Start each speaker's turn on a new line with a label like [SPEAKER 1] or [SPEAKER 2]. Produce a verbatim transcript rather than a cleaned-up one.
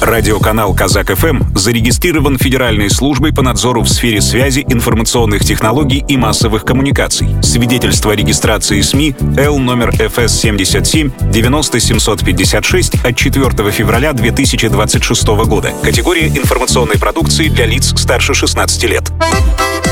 [SPEAKER 1] Радиоканал «Казак-ФМ» зарегистрирован Федеральной службой по надзору в сфере связи, информационных технологий и массовых коммуникаций. Свидетельство о регистрации СМИ Л номер эф эс семьдесят семь девяносто семьсот пятьдесят шесть от четвёртого февраля две тысячи двадцать шестого года. Категория информационной продукции для лиц старше шестнадцати лет.